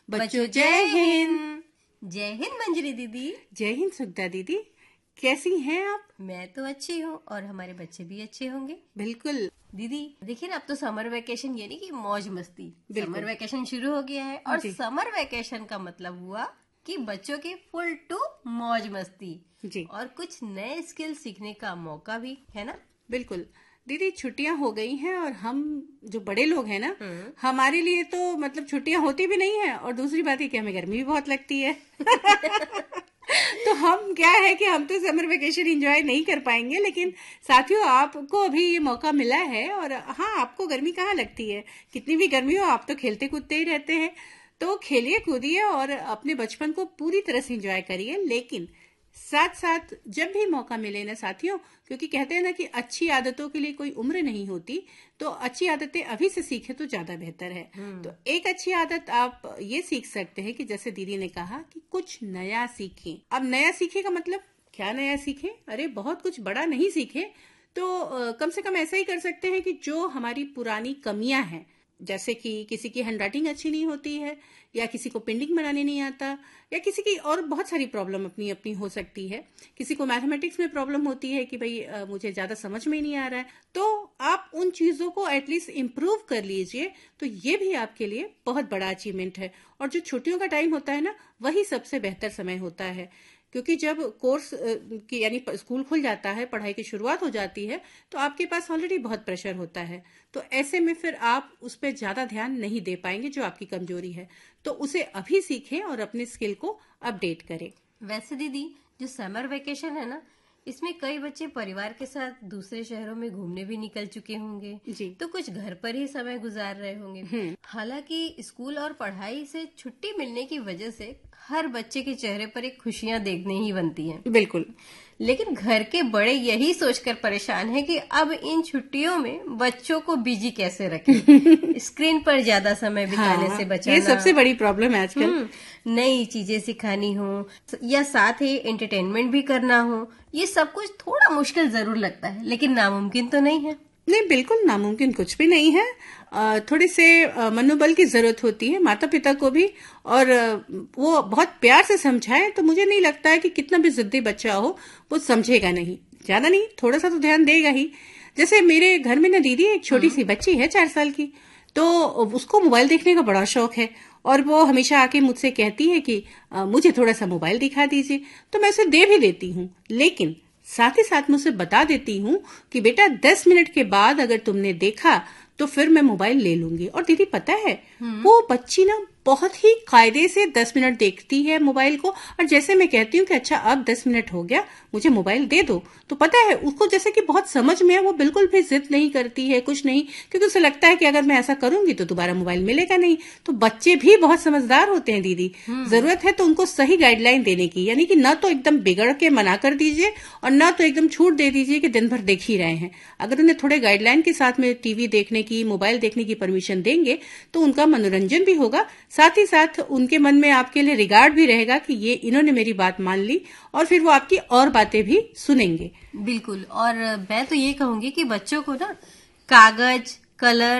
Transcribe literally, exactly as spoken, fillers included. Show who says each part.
Speaker 1: बच्चों जय हिंद।
Speaker 2: जय हिंद मंजरी दीदी।
Speaker 1: जय हिंद सुगता दीदी। कैसी हैं आप?
Speaker 2: मैं तो अच्छी हूँ और हमारे बच्चे भी अच्छे होंगे।
Speaker 1: बिल्कुल
Speaker 2: दीदी देखिए ना, अब तो समर वेकेशन यानी कि मौज मस्ती, समर वेकेशन शुरू हो गया है और समर वेकेशन का मतलब हुआ कि बच्चों की फुल टू मौज मस्ती
Speaker 1: जी,
Speaker 2: और कुछ नए स्किल सीखने का मौका भी है ना।
Speaker 1: बिल्कुल दीदी, छुट्टियां हो गई हैं और हम जो बड़े लोग हैं ना, हमारे लिए तो मतलब छुट्टियां होती भी नहीं है और दूसरी बात है कि हमें गर्मी भी बहुत लगती है। तो हम क्या है कि हम तो समर वेकेशन एंजॉय नहीं कर पाएंगे, लेकिन साथियों आपको अभी ये मौका मिला है और हाँ, आपको गर्मी कहाँ लगती है, कितनी भी गर्मी हो आप तो खेलते कूदते ही रहते हैं। तो खेलिए कूदिए और अपने बचपन को पूरी तरह से एंजॉय करिए, लेकिन साथ साथ जब भी मौका मिले ना साथियों, क्योंकि कहते हैं ना कि अच्छी आदतों के लिए कोई उम्र नहीं होती, तो अच्छी आदतें अभी से सीखे तो ज्यादा बेहतर है। तो एक अच्छी आदत आप ये सीख सकते हैं कि जैसे दीदी ने कहा कि कुछ नया सीखें। अब नया सीखे का मतलब क्या नया सीखें? अरे बहुत कुछ बड़ा नहीं सीखे तो आ, कम से कम ऐसा ही कर सकते हैं कि जो हमारी पुरानी कमियां हैं, जैसे कि किसी की हैंडराइटिंग अच्छी नहीं होती है, या किसी को पेंटिंग बनाने नहीं आता, या किसी की और बहुत सारी प्रॉब्लम अपनी अपनी हो सकती है। किसी को मैथमेटिक्स में प्रॉब्लम होती है कि भाई आ, मुझे ज्यादा समझ में नहीं आ रहा है, तो आप उन चीजों को एटलीस्ट इम्प्रूव कर लीजिए, तो ये भी आपके लिए बहुत बड़ा अचीवमेंट है। और जो छुट्टियों का टाइम होता है ना, वही सबसे बेहतर समय होता है, क्योंकि जब कोर्स की यानी स्कूल खुल जाता है, पढ़ाई की शुरुआत हो जाती है, तो आपके पास ऑलरेडी बहुत प्रेशर होता है। तो ऐसे में फिर आप उस पर ज्यादा ध्यान नहीं दे पाएंगे जो आपकी कमजोरी है। तो उसे अभी सीखें और अपने स्किल को अपडेट करें।
Speaker 2: वैसे दीदी, जो समर वेकेशन है ना, इसमें कई बच्चे परिवार के साथ दूसरे शहरों में घूमने भी निकल चुके होंगे
Speaker 1: जी,
Speaker 2: तो कुछ घर पर ही समय गुजार रहे होंगे। हालांकि स्कूल और पढ़ाई से छुट्टी मिलने की वजह से हर बच्चे के चेहरे पर एक खुशियां देखने ही बनती हैं।
Speaker 1: बिल्कुल,
Speaker 2: लेकिन घर के बड़े यही सोचकर परेशान हैं कि अब इन छुट्टियों में बच्चों को बिजी कैसे रखें। स्क्रीन पर ज्यादा समय बिताने
Speaker 1: हाँ,
Speaker 2: से बचाना,
Speaker 1: ये सबसे बड़ी प्रॉब्लम है आजकल।
Speaker 2: नई चीजें सिखानी हो या साथ ही एंटरटेनमेंट भी करना हो, ये सब कुछ थोड़ा मुश्किल जरूर लगता है, लेकिन नामुमकिन तो नहीं है।
Speaker 1: नहीं, बिल्कुल नामुमकिन कुछ भी नहीं है। थोड़ी से मनोबल की जरूरत होती है माता पिता को भी, और वो बहुत प्यार से समझाएं तो मुझे नहीं लगता है कि कितना भी जिद्दी बच्चा हो वो समझेगा नहीं, ज्यादा नहीं, थोड़ा सा तो ध्यान देगा ही। जैसे मेरे घर में ना दीदी एक छोटी सी बच्ची है चार साल की, तो उसको मोबाइल देखने का बड़ा शौक है और वो हमेशा आके मुझसे कहती है कि मुझे थोड़ा सा मोबाइल दिखा दीजिए, तो मैं उसे दे भी देती हूँ, लेकिन साथ ही साथ मैं उसे बता देती हूँ कि बेटा दस मिनट के बाद अगर तुमने देखा तो फिर मैं मोबाइल ले लूंगी। और दीदी पता है, वो बच्ची ना बहुत ही कायदे से दस मिनट देखती है मोबाइल को, और जैसे मैं कहती हूँ कि अच्छा अब दस मिनट हो गया, मुझे मोबाइल दे दो, तो पता है उसको जैसे कि बहुत समझ में है, वो बिल्कुल भी जिद नहीं करती है, कुछ नहीं, क्योंकि उसे लगता है कि अगर मैं ऐसा करूंगी तो दोबारा मोबाइल मिलेगा नहीं। तो बच्चे भी बहुत समझदार होते हैं दीदी, जरूरत है तो उनको सही गाइडलाइन देने की, यानी कि न तो एकदम बिगड़ के मना कर दीजिए और न तो एकदम छूट दे दीजिए कि दिन भर देख ही रहे हैं। अगर उन्हें थोड़े गाइडलाइन के साथ में टीवी देखने की, मोबाइल देखने की परमिशन देंगे तो उनका मनोरंजन भी होगा, साथ ही साथ उनके मन में आपके लिए रिगार्ड भी रहेगा कि ये इन्होंने मेरी बात मान ली, और फिर वो आपकी और बातें भी सुनेंगे।
Speaker 2: बिल्कुल, और मैं तो ये कहूंगी कि बच्चों को ना कागज, कलर